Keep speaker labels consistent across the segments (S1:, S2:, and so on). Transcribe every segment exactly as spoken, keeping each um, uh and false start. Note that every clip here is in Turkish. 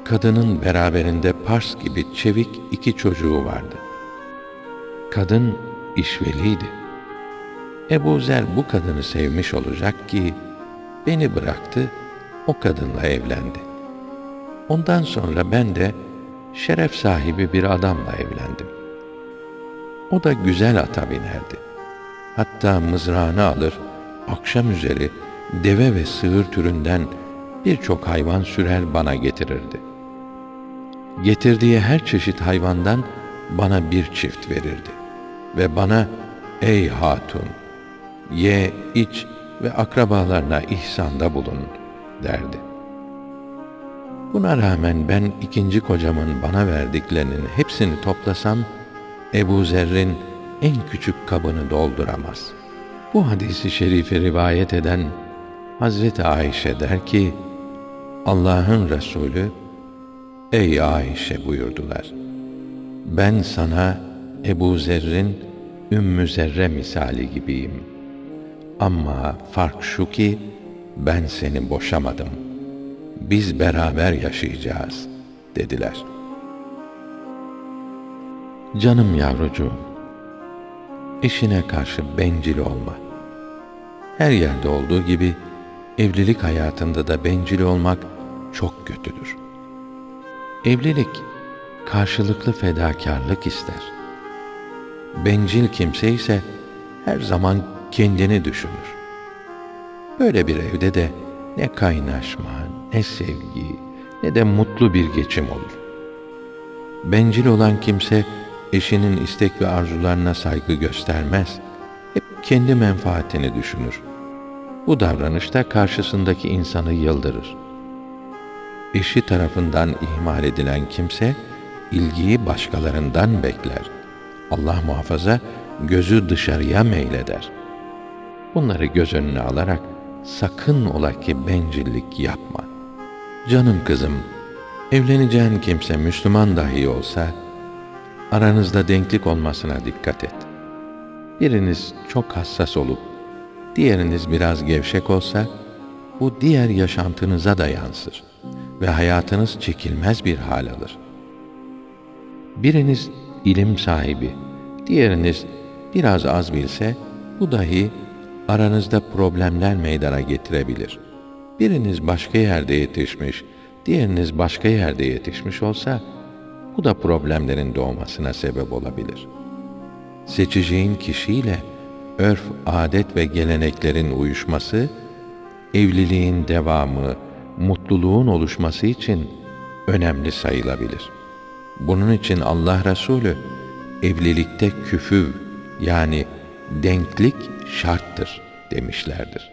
S1: Kadının beraberinde Pars gibi çevik iki çocuğu vardı. Kadın işveliydi. Ebu Zer bu kadını sevmiş olacak ki beni bıraktı, o kadınla evlendi. Ondan sonra ben de şeref sahibi bir adamla evlendim. O da güzel ata binerdi. Hatta mızrağını alır, akşam üzeri deve ve sığır türünden birçok hayvan sürer bana getirirdi. Getirdiği her çeşit hayvandan bana bir çift verirdi. Ve bana, ey hatun, ye, iç ve akrabalarına ihsanda bulun derdi. Buna rağmen ben ikinci kocamın bana verdiklerinin hepsini toplasam, Ebu Zer'in en küçük kabını dolduramaz. Bu hadisi şerifi rivayet eden Hazreti Ayşe der ki, Allah'ın Resulü, ey Ayşe buyurdular, ben sana Ebu Zer'in Ümmü Zerre misali gibiyim. Ama fark şu ki, ben seni boşamadım. Biz beraber yaşayacağız, dediler. Canım yavrucuğum, eşine karşı bencil olma. Her yerde olduğu gibi, evlilik hayatında da bencil olmak çok kötüdür. Evlilik, karşılıklı fedakarlık ister. Bencil kimse ise, her zaman kendini düşünür. Böyle bir evde de ne kaynaşma, ne sevgi, ne de mutlu bir geçim olur. Bencil olan kimse, eşinin istek ve arzularına saygı göstermez. Hep kendi menfaatini düşünür. Bu davranışta karşısındaki insanı yıldırır. Eşi tarafından ihmal edilen kimse, ilgiyi başkalarından bekler. Allah muhafaza, gözü dışarıya meyleder. Bunları göz önüne alarak, sakın ola ki bencillik yapma. Canım kızım, evleneceğin kimse Müslüman dahi olsa, aranızda denklik olmasına dikkat et. Biriniz çok hassas olup, diğeriniz biraz gevşek olsa, bu diğer yaşantınıza da yansır ve hayatınız çekilmez bir hal alır. Biriniz ilim sahibi, diğeriniz biraz az bilse, bu dahi aranızda problemler meydana getirebilir. Biriniz başka yerde yetişmiş, diğeriniz başka yerde yetişmiş olsa, bu da problemlerin doğmasına sebep olabilir. Seçeceğin kişiyle örf, adet ve geleneklerin uyuşması, evliliğin devamı, mutluluğun oluşması için önemli sayılabilir. Bunun için Allah Resulü, evlilikte küfüv, yani denklik şarttır demişlerdir.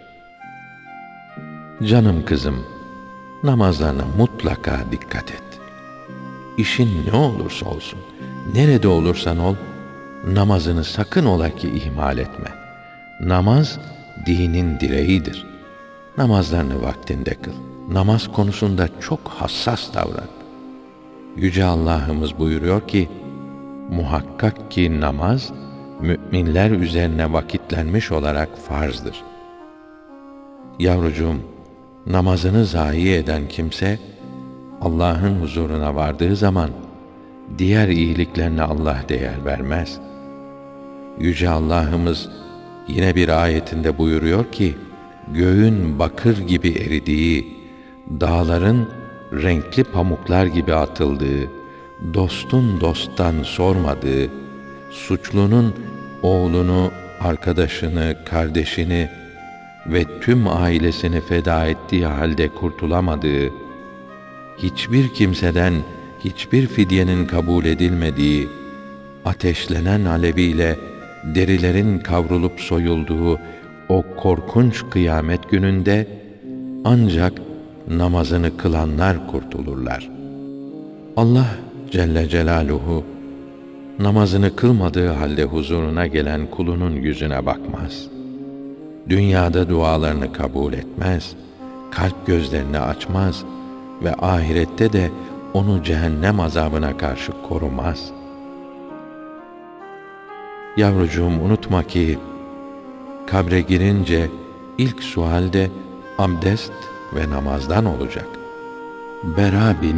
S1: Canım kızım, namazlarına mutlaka dikkat et. İşin ne olursa olsun, nerede olursan ol, namazını sakın ola ki ihmal etme. Namaz, dinin direğidir. Namazlarını vaktinde kıl. Namaz konusunda çok hassas davran. Yüce Allah'ımız buyuruyor ki, muhakkak ki namaz, müminler üzerine vakitlenmiş olarak farzdır. Yavrucuğum, namazını zayi eden kimse, Allah'ın huzuruna vardığı zaman, diğer iyiliklerine Allah değer vermez. Yüce Allah'ımız yine bir ayetinde buyuruyor ki, göğün bakır gibi eridiği, dağların renkli pamuklar gibi atıldığı, dostun dosttan sormadığı, suçlunun oğlunu, arkadaşını, kardeşini ve tüm ailesini feda ettiği halde kurtulamadığı, hiçbir kimseden hiçbir fidyenin kabul edilmediği, ateşlenen aleviyle derilerin kavrulup soyulduğu o korkunç kıyamet gününde ancak namazını kılanlar kurtulurlar. Allah Celle Celaluhu namazını kılmadığı halde huzuruna gelen kulunun yüzüne bakmaz. Dünyada dualarını kabul etmez, kalp gözlerini açmaz ve ahirette de onu cehennem azabına karşı korumaz. Yavrucuğum, unutma ki kabre girince ilk sual de abdest ve namazdan olacak. Bera bin